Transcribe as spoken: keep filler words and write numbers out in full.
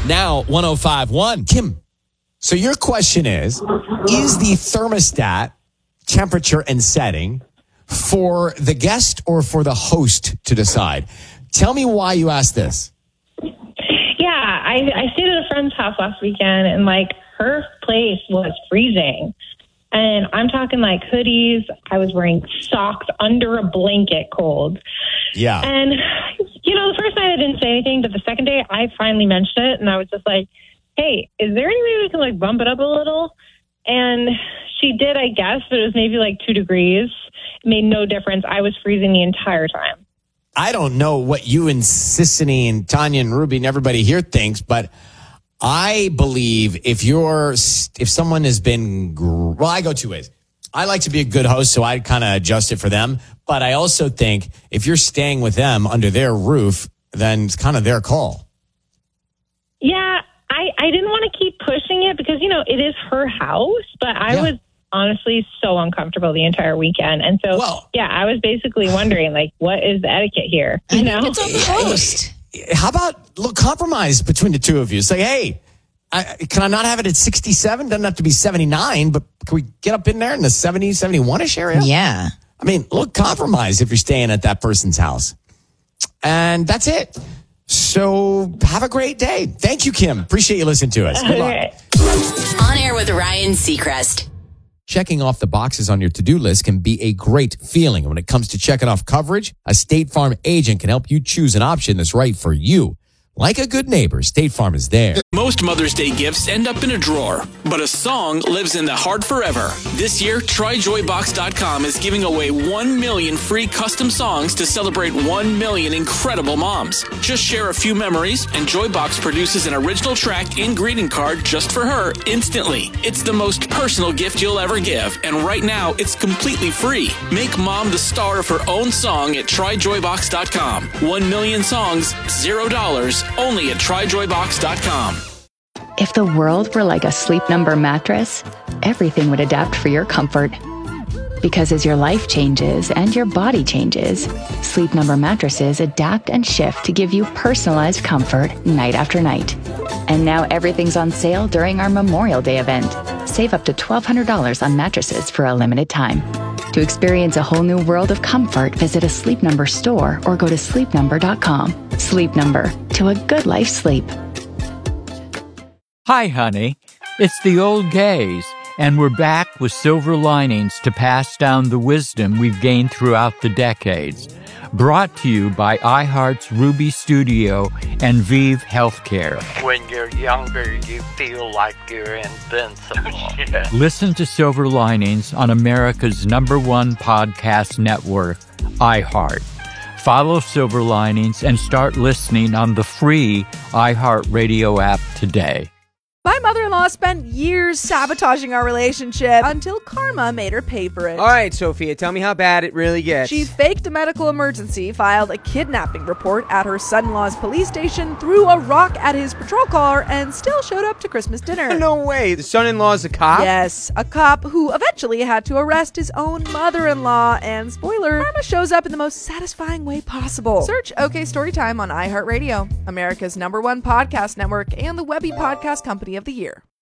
now one oh five point one. Kim, so your question is, is the thermostat temperature and setting for the guest or for the host to decide? Tell me why you asked this. Yeah, I, I stayed at a friend's house last weekend, and, like, her place was freezing. And I'm talking, like, hoodies. I was wearing socks under a blanket cold. Yeah. And, you know, the first night I didn't say anything, but the second day I finally mentioned it, and I was just like, hey, is there any way we can, like, bump it up a little? And she did, I guess, but it was maybe, like, two degrees. It made no difference. I was freezing the entire time. I don't know what you and Sissany and Tanya and Ruby and everybody here thinks, but I believe if you're, if someone has been, well, I go two ways. I like to be a good host, so I kind of adjust it for them. But I also think if you're staying with them under their roof, then it's kind of their call. Yeah, I, I didn't want to keep pushing it because, you know, it is her house, but I yeah. was honestly so uncomfortable the entire weekend. And so, well, yeah, I was basically wondering, like, what is the etiquette here? You know? It's on the host. How about look compromise between the two of you? Say, hey, I, can I not have it at sixty-seven? Doesn't have to be seventy-nine, but can we get up in there in the seventy, seventy-one-ish area? Yeah. I mean, look, compromise if you're staying at that person's house. And that's it. So have a great day. Thank you, Kim. Appreciate you listening to us. Good luck. On Air with Ryan Seacrest. Checking off the boxes on your to-do list can be a great feeling. And when it comes to checking off coverage, a State Farm agent can help you choose an option that's right for you. Like a good neighbor, State Farm is there. Most Mother's Day gifts end up in a drawer, but a song lives in the heart forever. This year, Try Joy Box dot com is giving away one million free custom songs to celebrate one million incredible moms. Just share a few memories, and Joybox produces an original track and greeting card just for her instantly. It's the most personal gift you'll ever give, and right now, it's completely free. Make mom the star of her own song at Try Joy Box dot com. One million songs, zero dollars. Only at Try Joy Box dot com. If the world were like a Sleep Number mattress, everything would adapt for your comfort. Because as your life changes and your body changes, Sleep Number mattresses adapt and shift to give you personalized comfort night after night. And now everything's on sale during our Memorial Day event. Save up to twelve hundred dollars on mattresses for a limited time. To experience a whole new world of comfort, visit a Sleep Number store or go to sleep number dot com. Sleep Number, to a good life sleep. Hi, honey. It's the old gays, and we're back with silver linings to pass down the wisdom we've gained throughout the decades. Brought to you by iHeart's Ruby Studio and Vive Healthcare. When you're younger, you feel like you're invincible. Yeah. Listen to Silver Linings on America's number one podcast network, iHeart. Follow Silver Linings and start listening on the free iHeartRadio app today. My mother-in-law spent years sabotaging our relationship until karma made her pay for it. All right, Sophia, tell me how bad it really gets. She faked a medical emergency, filed a kidnapping report at her son-in-law's police station, threw a rock at his patrol car, and still showed up to Christmas dinner. No way. The son-in-law's a cop? Yes, a cop who eventually had to arrest his own mother-in-law. And spoiler, karma shows up in the most satisfying way possible. Search OK Storytime on iHeartRadio, America's number one podcast network and the Webby Podcast Company of the Year.